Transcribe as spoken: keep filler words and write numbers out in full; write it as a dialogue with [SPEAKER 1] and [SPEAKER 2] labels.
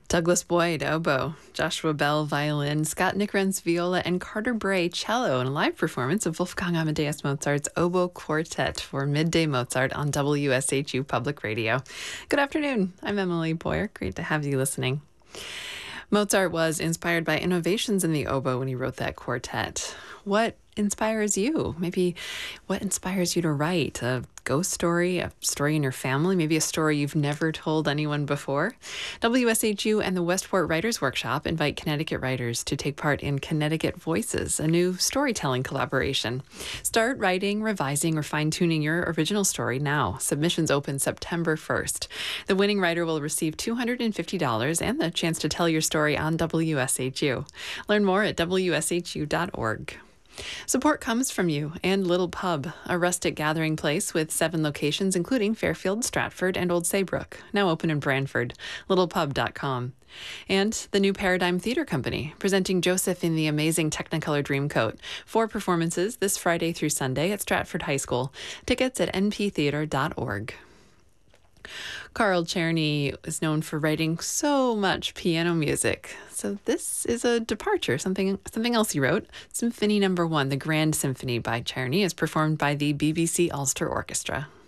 [SPEAKER 1] Douglas Boyd, oboe, Joshua Bell, violin, Scott Nickrens, viola, and Carter Bray, cello, in a live performance of Wolfgang Amadeus Mozart's Oboe Quartet for Midday Mozart on W S H U Public Radio. Good afternoon. I'm Emily Boyer. Great to have you listening. Mozart was inspired by innovations in the oboe when he wrote that quartet. What inspires you? Maybe what inspires you to write? A ghost story, a story in your family, maybe a story you've never told anyone before? W S H U and the Westport Writers Workshop invite Connecticut writers to take part in Connecticut Voices, a new storytelling collaboration. Start writing, revising, or fine-tuning your original story now. Submissions open September first. The winning writer will receive two hundred fifty dollars and the chance to tell your story on W S H U. Learn more at W S H U dot org. Support comes from you and Little Pub, a rustic gathering place with seven locations, including Fairfield, Stratford, and Old Saybrook, now open in Branford, little pub dot com. And the New Paradigm Theater Company, presenting Joseph in the Amazing Technicolor Dreamcoat. Four performances this Friday through Sunday at Stratford High School. Tickets at n p theater dot org. Carl Czerny is known for writing so much piano music. So this is a departure, something something else he wrote. Symphony Number One, the Grand Symphony by Czerny, is performed by the B B C Ulster Orchestra.